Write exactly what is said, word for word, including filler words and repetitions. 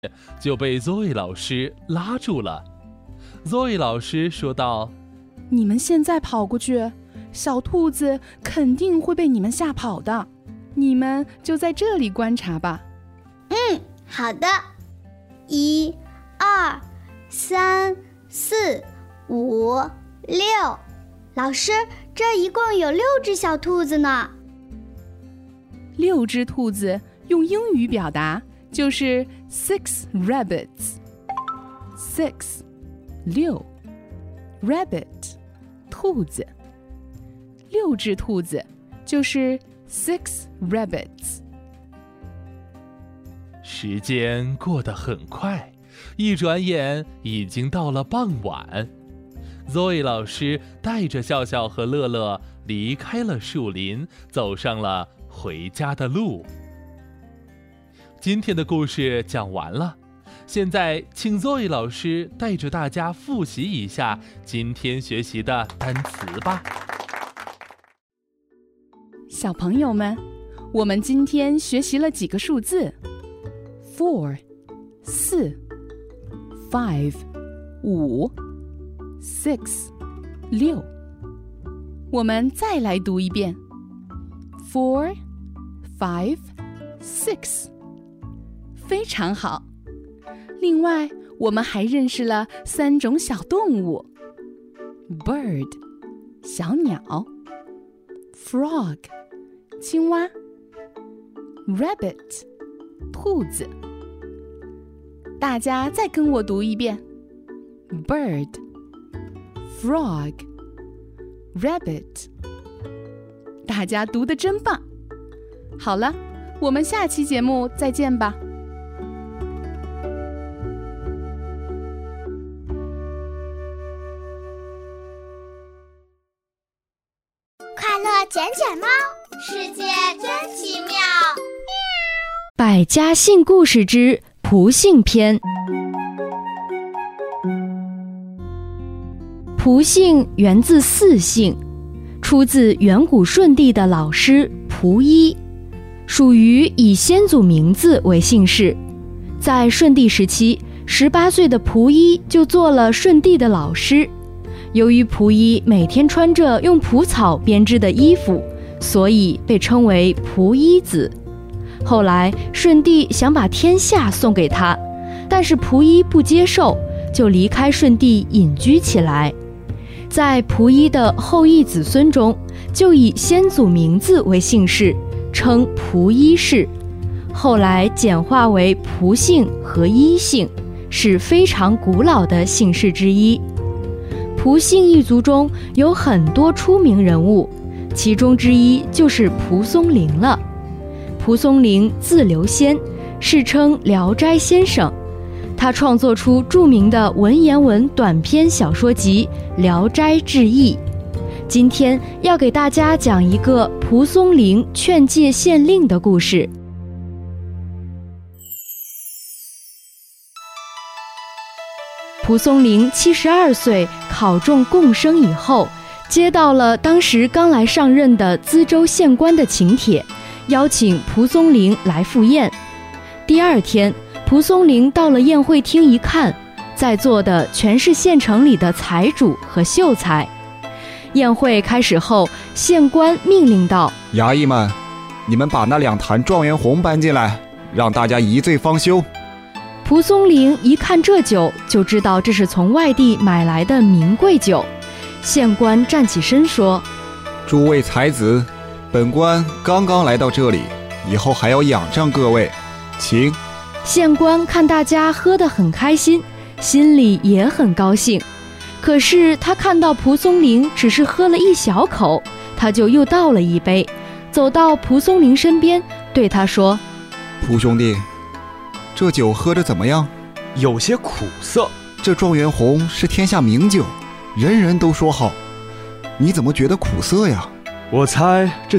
就被 Zoe 老师拉住了。 Zoe 老师说道： 你们现在跑过去，小兔子肯定会被你们吓跑的，你们就在这里观察吧。 嗯，好的。一、二、三、四、五、六。老师，这一共有六只小兔子呢。 六只兔子用英语表达就是 six rabbits。 six 六 rabbit 兔子，六只兔子就是 six rabbits。 时间过得很快，一转眼已经到了傍晚。 Zoe 老师带着笑笑和乐乐离开了树林，走上了回家的路。今天的故事讲完了，现在请 Zoe 老师带着大家复习一下今天学习的单词吧。 小朋友们，我们今天学习了几个数字 four 四 five 五 six 六。我们再来读一遍 four five six， 非常好。另外，我们还认识了三种小动物 ：bird 小鸟 ，frog 青蛙 ，rabbit 兔子。大家再跟我读一遍 ：bird, frog, rabbit。大家读得真棒！好了，我们下期节目再见吧。 快乐捡捡猫，世界真奇妙。 百家姓故事之蒲姓篇。蒲姓源自四姓，出自远古舜帝的老师蒲一，属于以先祖名字为姓氏。在舜帝时期，十八岁的蒲一就做了舜帝的老师。由于蒲一每天穿着用蒲草编织的衣服，所以被称为蒲一子。后来舜帝想把天下送给他，但是蒲一不接受，就离开舜帝隐居起来。在蒲一的后裔子孙中，就以先祖名字为姓氏，称蒲一氏，后来简化为蒲姓和一姓，是非常古老的姓氏之一。蒲姓一族中有很多出名人物，其中之一就是蒲松龄了。蒲松龄字留仙，世称聊斋先生。他创作出著名的文言文短篇小说集《聊斋志异》。今天要给大家讲一个蒲松龄劝诫县令的故事。蒲松龄七十二岁考中贡生以后，接到了当时刚来上任的资州县官的请帖，邀请蒲松龄来赴宴。第二天，蒲松龄到了宴会厅一看，在座的全是县城里的财主和秀才。宴会开始后，县官命令道： 衙役们，你们把那两坛状元红搬进来，让大家一醉方休。 蒲松龄一看这酒，就知道这是从外地买来的名贵酒。县官站起身说： 诸位才子，本官刚刚来到这里，以后还要仰仗各位，请。 县官看大家喝得很开心，心里也很高兴。可是他看到蒲松龄只是喝了一小口，他就又倒了一杯，走到蒲松龄身边，对他说： 蒲兄弟，这酒喝着怎么样？ 有些苦涩。 这状元红是天下名酒，人人都说好，你怎么觉得苦涩呀？ 我猜这